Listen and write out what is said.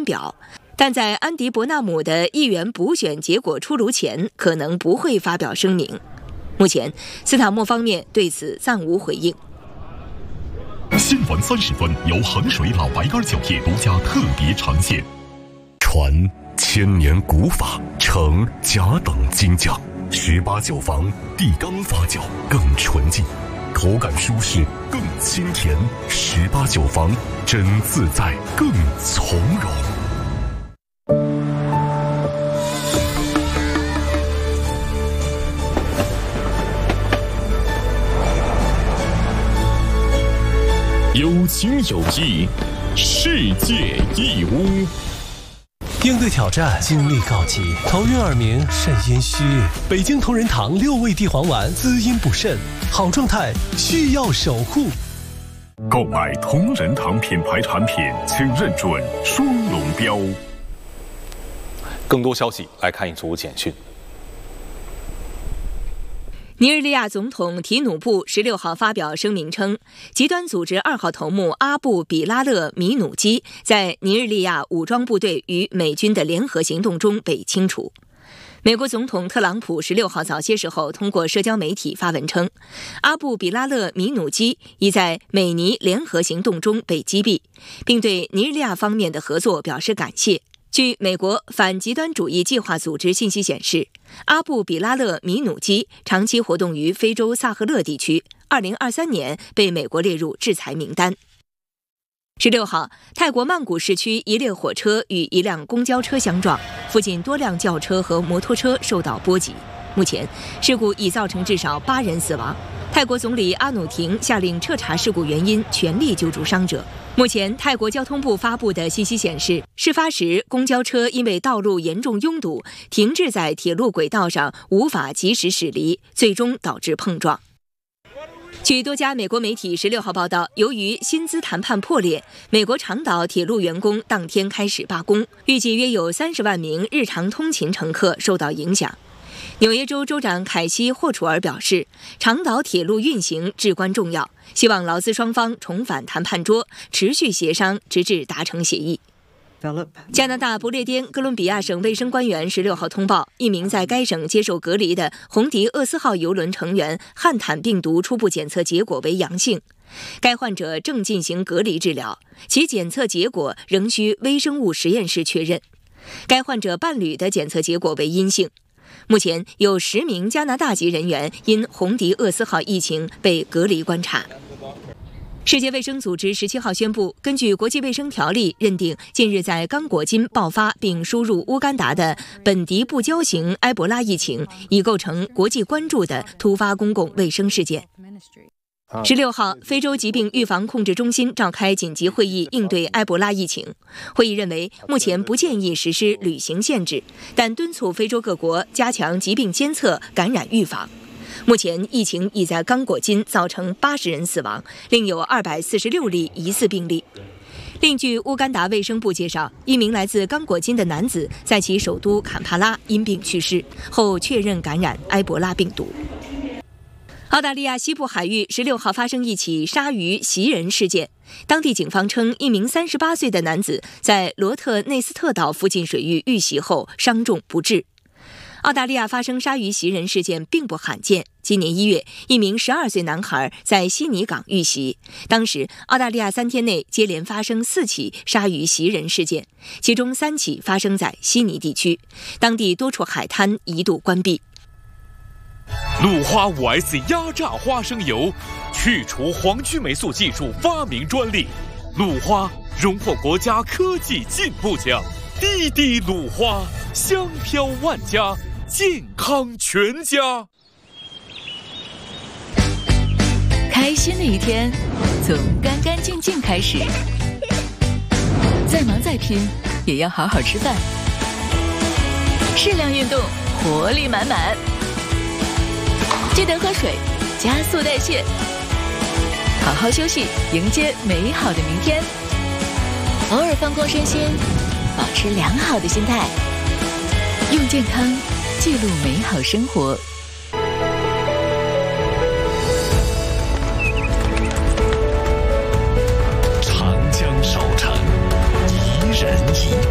间表，但在安迪伯纳姆的议员补选结果出炉前，可能不会发表声明。目前，斯塔莫方面对此暂无回应。 新闻30分由衡水老白干酒业独家特别呈现。传千年古法，承甲等精匠，18酒坊地缸发酵更纯净，口感舒适更清甜，18酒坊真自在更从容。有情有义，世界义乌。 应对挑战，精力告急，头晕耳鸣，肾阴虚。北京同仁堂6味地黄丸，滋阴补肾，好状态需要守护。 购买同仁堂品牌产品，请认准双龙标。 更多消息来看一组简讯。 尼日利亚总统提努布16号发表声明称，极端组织2号头目阿布比拉勒米努基在尼日利亚武装部队与美军的联合行动中被清除。美国总统特朗普16号早些时候通过社交媒体发文称，阿布比拉勒米努基已在美尼联合行动中被击毙，并对尼日利亚方面的合作表示感谢。据美国反极端主义计划组织信息显示，阿布比拉勒米努基长期活动于非洲萨赫勒地区，2023年被美国列入制裁名单。16号，泰国曼谷市区一列火车与一辆公交车相撞，附近多辆轿车和摩托车受到波及。目前，事故已造成至少8人死亡。泰国总理阿努廷下令彻查事故原因，全力救助伤者。目前，泰国交通部发布的信息显示，事发时公交车因为道路严重拥堵，停滞在铁路轨道上，无法及时驶离，最终导致碰撞。据多家美国媒体16号报道，由于薪资谈判破裂，美国长岛铁路员工当天开始罢工，预计约有30万名日常通勤乘客受到影响。纽约州州长凯西·霍楚尔表示，长岛铁路运行至关重要，希望劳资双方重返谈判桌，持续协商，直至达成协议。加拿大不列颠哥伦比亚省卫生官员16号通报，一名在该省接受隔离的红迪厄斯号邮轮成员汉坦病毒初步检测结果为阳性，该患者正进行隔离治疗，其检测结果仍需微生物实验室确认。该患者伴侣的检测结果为阴性。目前有10名加拿大籍人员因红迪厄斯号疫情被隔离观察。世界卫生组织17号宣布，根据国际卫生条例认定，近日在刚果金爆发并输入乌干达的本迪布胶型埃博拉疫情已构成国际关注的突发公共卫生事件。16号，非洲疾病预防控制中心召开紧急会议应对埃博拉疫情。会议认为，目前不建议实施旅行限制，但敦促非洲各国加强疾病监测、感染预防。目前，疫情已在刚果金造成80人死亡，另有246例疑似病例。另据乌干达卫生部介绍，一名来自刚果金的男子在其首都坎帕拉因病去世后，确认感染埃博拉病毒。澳大利亚西部海域16号发生一起鲨鱼袭人事件，当地警方称，一名38岁的男子在罗特内斯特岛附近水域遇袭后伤重不治。澳大利亚发生鲨鱼袭人事件并不罕见。今年1月，一名12岁男孩在悉尼港遇袭，当时澳大利亚3天内接连发生4起鲨鱼袭人事件，其中3起发生在悉尼地区，当地多处海滩一度关闭。 鲁花 5S 压榨花生油，去除黄曲霉素技术发明专利，鲁花荣获国家科技进步奖。滴滴鲁花，香飘万家，健康全家。 开心的一天从干干净净开始，再忙再拼也要好好吃饭，适量运动，活力满满。记得喝水，加速代谢，好好休息，迎接美好的明天。偶尔放空身心，保持良好的心态，用健康记录美好生活。 长江少城，宜人宜